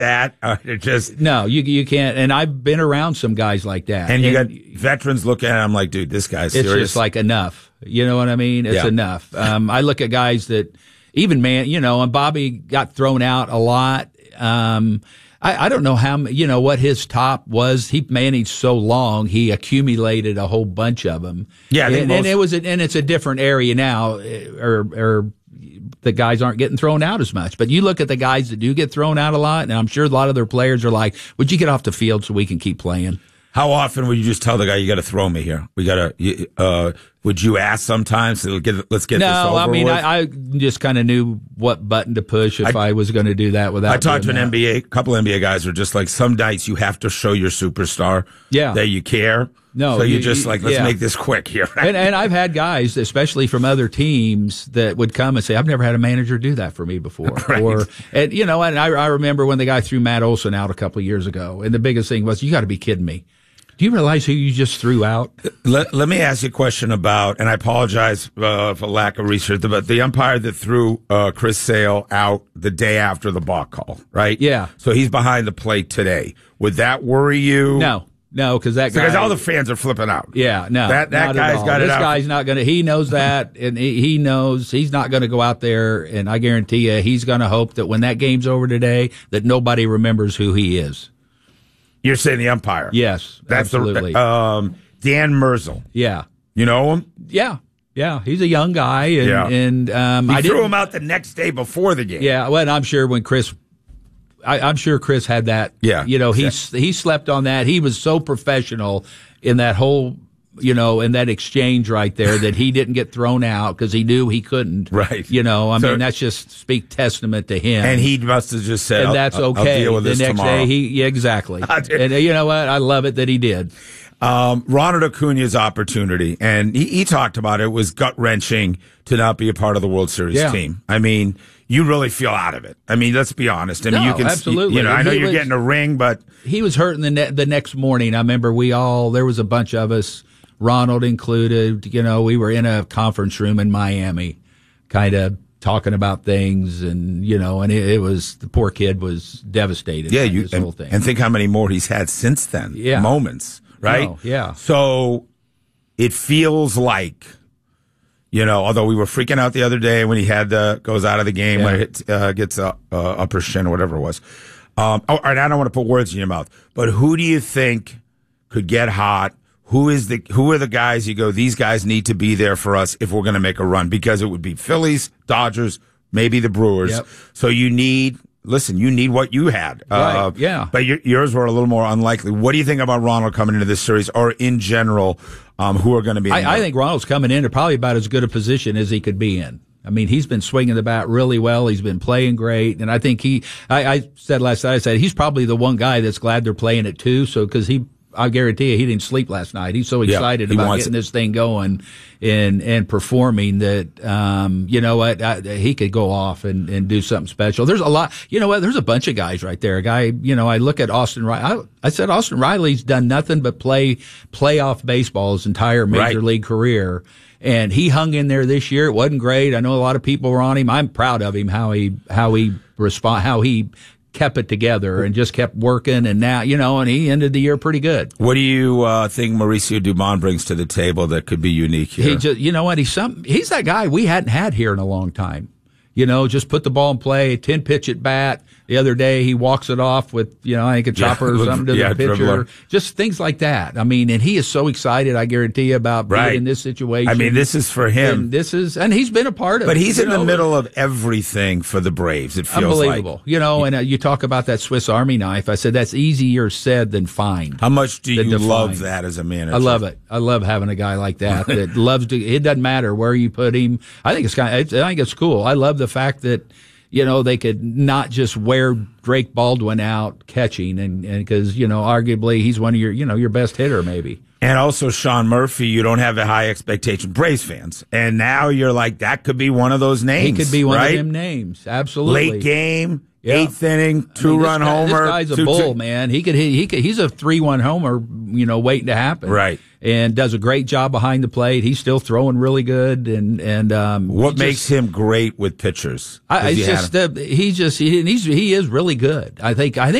that. No, you can't. And I've been around some guys like that. And you got veterans looking at it. I'm like, dude, this guy's serious. It's just like enough. You know what I mean? It's enough. I look at guys that even and Bobby got thrown out a lot. I don't know what his top was. He managed so long. He accumulated a whole bunch of them. Yeah. And it's a different area now, or the guys aren't getting thrown out as much. But you look at the guys that do get thrown out a lot, and I'm sure a lot of their players are like, would you get off the field so we can keep playing? How often would you just tell the guy, you got to throw me here? Would you ask sometimes? Let's get this over with? I just kind of knew what button to push if I was going to do that without. I talked to a couple NBA guys who are just like, some nights you have to show your superstar that you care. No, so you just like, let's make this quick here. and I've had guys, especially from other teams, that would come and say, I've never had a manager do that for me before. Right. And I remember when the guy threw Matt Olson out a couple of years ago, and the biggest thing was, you got to be kidding me. Do you realize who you just threw out? Let me ask you a question about, and I apologize for lack of research, but the umpire that threw Chris Sale out the day after the balk call, right? Yeah. So he's behind the plate today. Would that worry you? No, because that guy. Because all the fans are flipping out. Yeah, no. That guy's got it out. This guy's not going to, he knows that, and he knows he's not going to go out there, and I guarantee you he's going to hope that when that game's over today, that nobody remembers who he is. You're saying the umpire? Yes, that's absolutely. Dan Merzel. Yeah. You know him? Yeah. He's a young guy, and he threw him out the next day before the game. Yeah, well, I'm sure when Chris, I'm sure Chris had that. Yeah. He slept on that. He was so professional in that whole, in that exchange right there, that he didn't get thrown out because he knew he couldn't. Right. That's just speak testament to him. And he must have just said, and that's okay. I'll deal with this next tomorrow. day, exactly. And you know what? I love it that he did. Ronald Acuna's opportunity, and he talked about it, was gut-wrenching to not be a part of the World Series team. I mean, you really feel out of it. I mean, let's be honest. I mean, you can absolutely. I know you're getting a ring, but he was hurting the next morning. I remember there was a bunch of us, Ronald included. We were in a conference room in Miami, kind of talking about things, and and it was, the poor kid was devastated. Yeah, by this whole thing. And think how many more he's had since then. Yeah. Moments, right? No, yeah. So it feels like, although we were freaking out the other day when he goes out of the game, when it gets upper shin or whatever it was. All right, I don't want to put words in your mouth, but who do you think could get hot? Who are the guys you go, these guys need to be there for us if we're going to make a run? Because it would be Phillies, Dodgers, maybe the Brewers. Yep. So you need what you had. Right, yeah. But yours were a little more unlikely. What do you think about Ronald coming into this series, or in general, who are going to be I think Ronald's coming into probably about as good a position as he could be in. I mean, he's been swinging the bat really well. He's been playing great. And I think I said last night, he's probably the one guy that's glad they're playing it too. So, because I guarantee you, he didn't sleep last night. He's so excited about getting this thing going and performing that, he could go off and do something special. There's a lot, there's a bunch of guys right there. A guy, I look at Austin Riley. I said Austin Riley's done nothing but play playoff baseball his entire major league career. And he hung in there this year. It wasn't great. I know a lot of people were on him. I'm proud of him, how he kept it together and just kept working, and now, and he ended the year pretty good. What do you think Mauricio Dubon brings to the table that could be unique here? He just, he's that guy we hadn't had here in a long time. Just put the ball in play, 10 pitch at bat. The other day he walks it off with, I think a chopper or something to the pitcher. Dribbler. Just things like that. I mean, and he is so excited, I guarantee you, about being in this situation. I mean, this is for him. And he's been a part of it. But he's in the middle of everything for the Braves, it feels unbelievable. like. And you talk about that Swiss Army knife. I said that's easier said than find. How much do you love that as a manager? I love it. I love having a guy like that that loves to, it doesn't matter where you put him. I think it's cool. I love the fact that, they could not just wear Drake Baldwin out catching, and because, arguably he's one of your best hitter maybe. And also Sean Murphy, you don't have a high expectation, Braves fans. And now you're like, that could be one of those names. He could be one of them names. Absolutely. Late game, 8th inning, 2-run homer. This guy's a bull, man. He's a 3-1 homer, waiting to happen. Right. And does a great job behind the plate. He's still throwing really good. And what makes him great with pitchers? He is really really good. I think